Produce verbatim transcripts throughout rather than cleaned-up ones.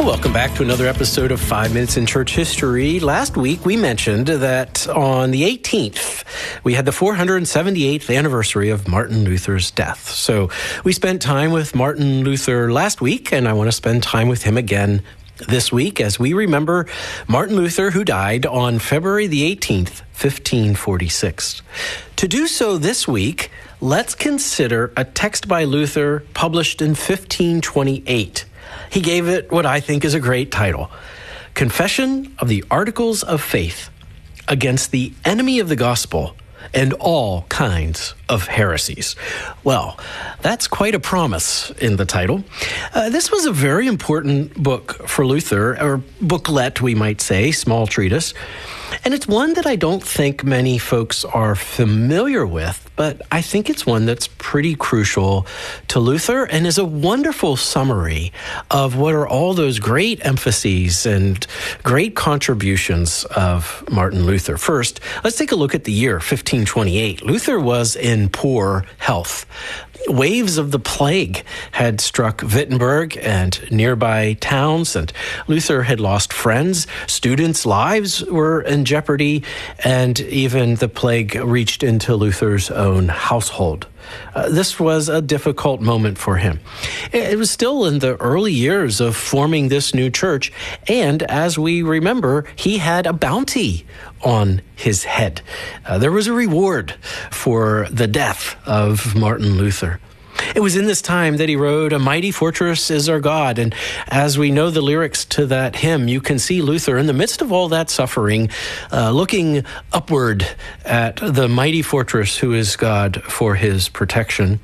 Welcome back to another episode of Five Minutes in Church History. Last week, we mentioned that on the eighteenth, we had the four hundred seventy-eighth anniversary of Martin Luther's death. So we spent time with Martin Luther last week, and I want to spend time with him again this week as we remember Martin Luther, who died on February the eighteenth, fifteen forty-six. To do so this week, let's consider a text by Luther published in fifteen twenty-eight. He gave it what I think is a great title, Confession of the Articles of Faith Against the Enemy of the Gospel and All Kinds of Heresies. Well, that's quite a promise in the title. Uh, this was a very important book for Luther, or booklet, we might say, small treatise. And it's one that I don't think many folks are familiar with, but I think it's one that's pretty crucial to Luther and is a wonderful summary of what are all those great emphases and great contributions of Martin Luther. First, let's take a look at the year fifteen twenty-eight. Luther was in poor health. Waves of the plague had struck Wittenberg and nearby towns, and Luther had lost friends. Students' lives were in jeopardy, and even the plague reached into Luther's own household. Uh, this was a difficult moment for him. It was still in the early years of forming this new church, and as we remember, he had a bounty on his head. Uh, there was a reward for the death of Martin Luther. It was in this time that he wrote, "A Mighty Fortress is Our God." And as we know the lyrics to that hymn, you can see Luther in the midst of all that suffering, uh, looking upward at the mighty fortress who is God for his protection.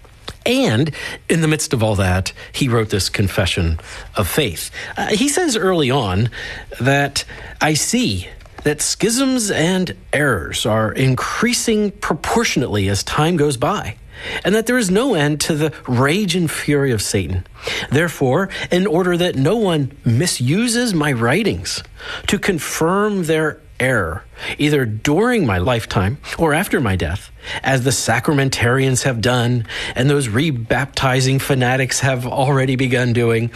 And in the midst of all that, he wrote this confession of faith. Uh, he says early on that, "I see that schisms and errors are increasing proportionately as time goes by, and that there is no end to the rage and fury of Satan. Therefore, in order that no one misuses my writings to confirm their error, either during my lifetime or after my death, as the sacramentarians have done and those rebaptizing fanatics have already begun doing,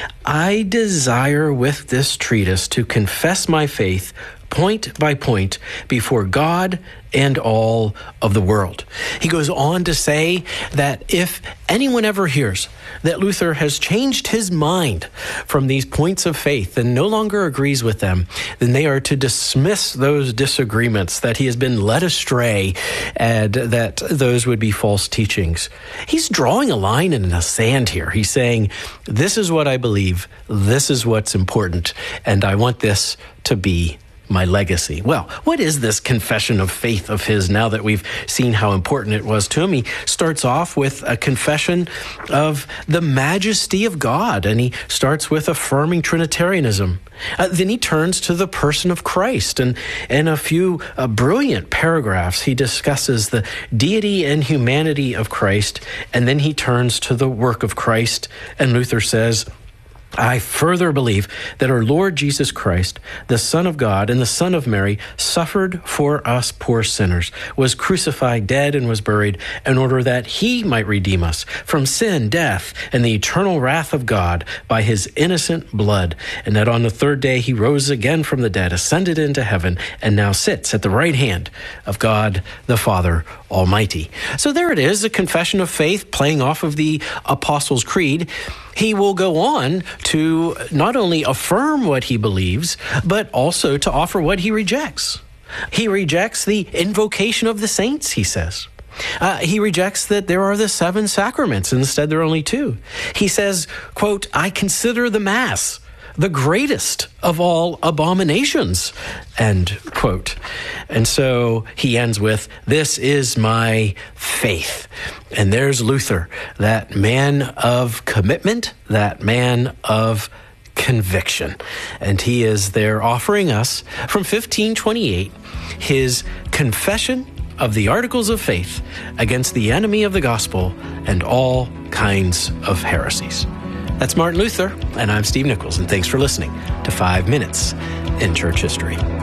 I desire with this treatise to confess my faith point by point before God and all of the world." He goes on to say that if anyone ever hears that Luther has changed his mind from these points of faith and no longer agrees with them, then they are to dismiss those disagreements, that he has been led astray, and that those would be false teachings. He's drawing a line in the sand here. He's saying, this is what I believe, this is what's important, and I want this to be my legacy. Well, what is this confession of faith of his now that we've seen how important it was to him? He starts off with a confession of the majesty of God, and he starts with affirming Trinitarianism. Uh, then he turns to the person of Christ, and in a few uh, brilliant paragraphs, he discusses the deity and humanity of Christ, and then he turns to the work of Christ, and Luther says, I further believe that our Lord Jesus Christ, the Son of God and the Son of Mary, suffered for us poor sinners, was crucified, dead, and was buried, in order that he might redeem us from sin, death, and the eternal wrath of God by his innocent blood, and that on the third day he rose again from the dead, ascended into heaven, and now sits at the right hand of God the Father Almighty. So there it is, a confession of faith playing off of the Apostles' Creed. He will go on to not only affirm what he believes, but also to offer what he rejects. He rejects the invocation of the saints, he says. Uh, he rejects that there are the seven sacraments. Instead, there are only two. He says, quote, I consider the Mass the greatest of all abominations, end quote. And so he ends with, this is my faith. And there's Luther, that man of commitment, that man of conviction. And he is there offering us from fifteen twenty-eight his confession of the Articles of Faith against the enemy of the gospel and all kinds of heresies. That's Martin Luther, and I'm Steve Nichols, and thanks for listening to Five Minutes in Church History.